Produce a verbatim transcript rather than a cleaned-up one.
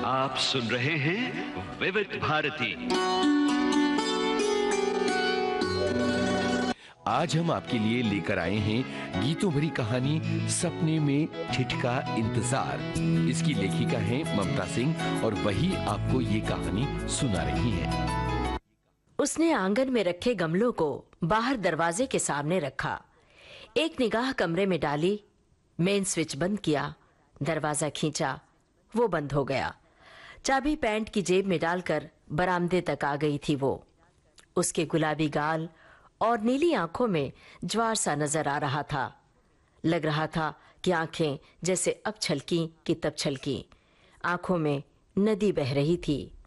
आप सुन रहे हैं विविध भारती। आज हम आपके लिए लेकर आए हैं गीतों भरी कहानी सपने में ठिठका इंतजार। इसकी लेखिका है ममता सिंह और वही आपको ये कहानी सुना रही है। उसने आंगन में रखे गमलों को बाहर दरवाजे के सामने रखा। एक निगाह कमरे में डाली, मेन स्विच बंद किया, दरवाजा खींचा, वो बंद हो गया। चाबी पैंट की जेब में डालकर बरामदे तक आ गई थी वो। उसके गुलाबी गाल और नीली आंखों में ज्वार सा नजर आ रहा था। लग रहा था कि आंखें जैसे अब छलकी कि तब छलकी। आंखों में नदी बह रही थी।